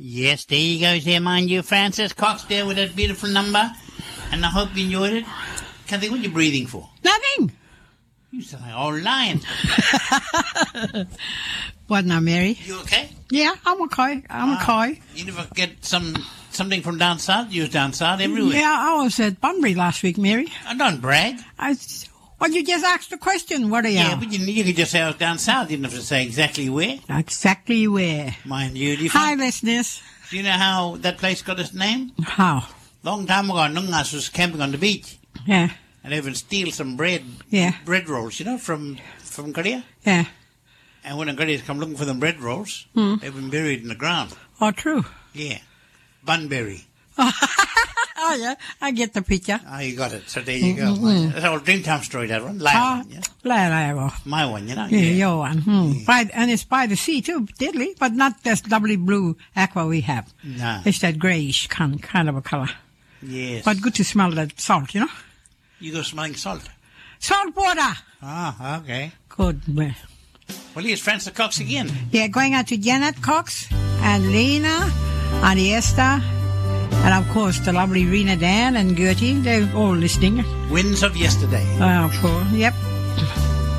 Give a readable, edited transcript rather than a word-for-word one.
Yes, there you go, there, mind you, Francis Cox there with that beautiful number. And I hope you enjoyed it. Kathy, what are you breathing for? Nothing. You sound like an old lion. What now, Mary? You okay? Yeah, I'm okay. I'm okay. You never get something from down south? You was down south everywhere. Yeah, I was at Bunbury last week, Mary. I don't brag. Well, you just asked the question. What are you? Yeah, but you could just say I was down south. You didn't have to say exactly where. Exactly where. Mind you. Hi, listeners. Do you know how that place got its name? How? Long time ago, Nungas was camping on the beach. Yeah. And they would steal some bread. Yeah. Bread rolls, from Korea. Yeah. And when the Koreans come looking for them bread rolls, they've been buried in the ground. Oh, true. Yeah. Bunbury. Oh, yeah. I get the picture. Oh, you got it. So there you go. That's our Dreamtime story, that one. Lion, My one, Yeah, your one. And it's by the sea, too, deadly, but not this lovely blue aqua we have. No. It's that greyish kind of a colour. Yes. But good to smell that salt, You go smelling salt. Salt water. Ah, okay. Good. Well, here's Francis Cox again. Yeah, going out to Janet Cox and Lena and Esther and, of course, the lovely Rena Dan and Gertie. They're all listening. Winds of Yesterday. Oh, cool. Yep.